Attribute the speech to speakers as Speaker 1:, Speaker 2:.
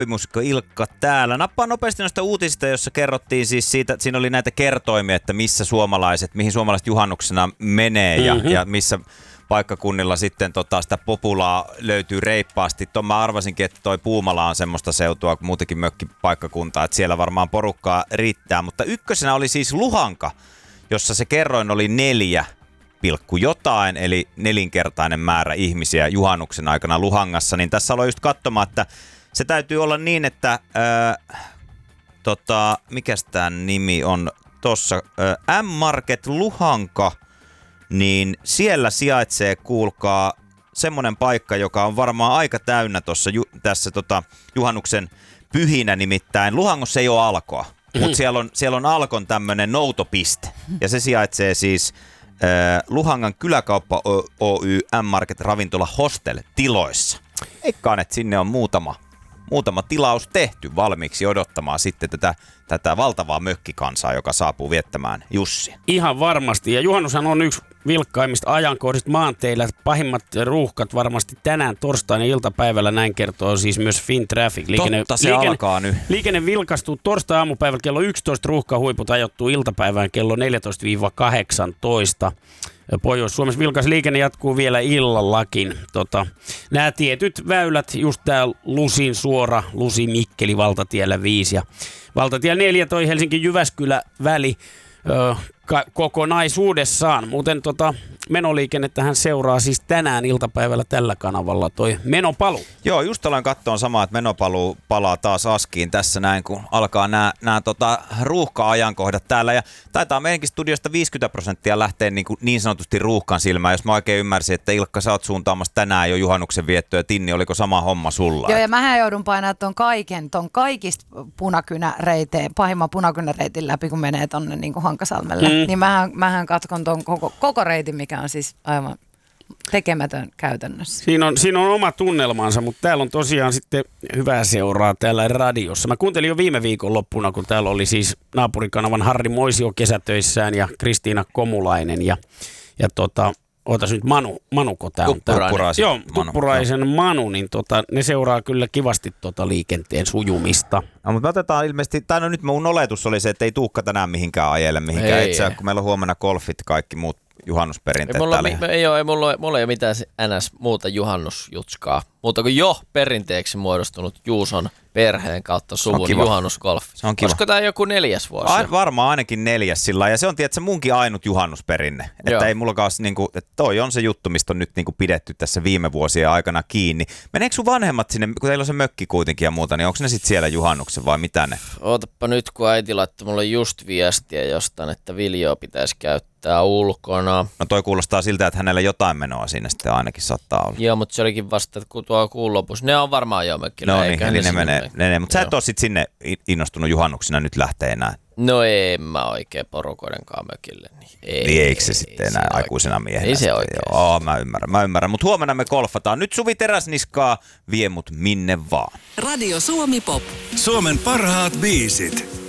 Speaker 1: Poppimuusikko Ilkka täällä. Nappaa nopeasti noista uutisista, jossa kerrottiin siis siitä, siinä oli näitä kertoimia, että mihin suomalaiset juhannuksena menee ja missä paikkakunnilla sitten sitä populaa löytyy reippaasti. Mä arvasinkin, että toi Puumala on semmoista seutua kuin muutenkin mökkipaikkakuntaa, että siellä varmaan porukkaa riittää. Mutta ykkösenä oli siis Luhanka, jossa se kerroin oli 4, jotain, eli 4-kertainen määrä ihmisiä juhannuksen aikana Luhangassa. Niin tässä aloin just katsomaan, että se täytyy olla niin, että mikäs tää nimi on tossa, M-Market Luhanka, niin siellä sijaitsee, kuulkaa, semmonen paikka, joka on varmaan aika täynnä tässä juhannuksen pyhinä, nimittäin Luhangossa ei ole Alkoa, mutta siellä on Alkon tämmönen noutopiste, ja se sijaitsee siis Luhangan kyläkauppa Oy M-Market ravintola Hostel tiloissa. Eikaan, että sinne on muutama tilaus tehty valmiiksi odottamaan sitten tätä valtavaa mökkikansaa, joka saapuu viettämään Jussia.
Speaker 2: Ihan varmasti. Ja juhannushan on yksi vilkkaimmista ajankohdista maanteillä. Pahimmat ruuhkat varmasti tänään torstaina iltapäivällä, näin kertoo siis myös Fintraffic.
Speaker 1: Se alkaa nyt.
Speaker 2: Liikenne vilkastuu torstai-aamupäivällä kello 11, ruuhkahuiput ajoittuu iltapäivään kello 14-18. Pohjois-Suomessa vilkas liikenne jatkuu vielä illallakin. Nämä tietyt väylät, just tää Lusin suora, Lusi-Mikkeli valtatiellä 5 ja valtatie 4 toi Helsinki-Jyväskylä-väli kokonaisuudessaan. Muuten menoliikennettähän seuraa siis tänään iltapäivällä tällä kanavalla toi Menopaluu.
Speaker 1: Joo, just aloin katsoa samaa, että Menopaluu palaa taas askiin tässä näin, kun alkaa nämä ruuhka-ajankohdat täällä. Ja taitaa meidänkin studiosta 50% lähteä niin sanotusti ruuhkan silmään. Jos mä oikein ymmärsin, että Ilkka, sä oot suuntaamassa tänään jo juhannuksen viettoa ja Tinni, oliko sama homma sulla?
Speaker 3: Joo, ja mähän joudun painamaan ton kaikista punakynäreiteen, pahimman punakynäreitin läpi, kun menee tonne Hankasalmelle. Niin mähän katkon ton koko reitin, mikä on siis aivan tekemätön käytännössä.
Speaker 2: Siinä on oma tunnelmansa, mutta täällä on tosiaan sitten hyvää seuraa täällä radiossa. Mä kuuntelin jo viime viikon loppuna, kun täällä oli siis naapurikanavan Harri Moisio kesätöissään ja Kristiina Komulainen ja ootas nyt Manuko tää on. Tuppuraisen Manu, niin ne seuraa kyllä kivasti liikenteen sujumista.
Speaker 1: No, mutta me otetaan ilmeisesti, tai no nyt mun oletus oli se, että ei tuukka tänään mihinkään ajelle mihinkään. Itse kun meillä on huomenna golfit, kaikki muut juhannusperinteet täällä.
Speaker 4: Ei mulla ei ole mitään NS muuta juhannusjutskaa, mutta kuin jo perinteeksi muodostunut Juuson perheen kautta suvun juhannusgolf. Olisiko tämä joku 4. vuosi?
Speaker 1: Varmaan ainakin 4 sillä, ja se on tietysti munkin ainut juhannusperinne. Että ei mullakaan ole, että toi on se juttu, mistä on nyt pidetty tässä viime vuosien aikana kiinni. Meneekö sun vanhemmat sinne, kun teillä on se mökki kuitenkin ja muuta, niin onko ne sitten siellä juhannuksen vai mitä ne?
Speaker 4: Ootapa nyt, kun äiti laittoi mulle just viestiä jostain, että Viljoa pitäisi käyttää ulkona.
Speaker 1: No toi kuulostaa siltä, että hänellä jotain menoa siinä sitten ainakin saattaa olla.
Speaker 4: Joo, mutta se olikin vasta, että kun tuo kuun lopussa, ne on varmaan jo mökkillä.
Speaker 1: No niin, eli ne menee. Mutta sä et ole sitten sinne innostunut juhannuksena nyt lähtee enää.
Speaker 4: No en mä oikein porukoidenkaan mökille.
Speaker 1: Niin eikö se sitten enää aikuisena miehenä?
Speaker 4: Ei se oikein.
Speaker 1: Joo, mä ymmärrän. Mutta huomenna me golfataan. Nyt Suvi Teräsniskaa vie mut minne vaan.
Speaker 5: Radio Suomi Pop.
Speaker 6: Suomen parhaat biisit.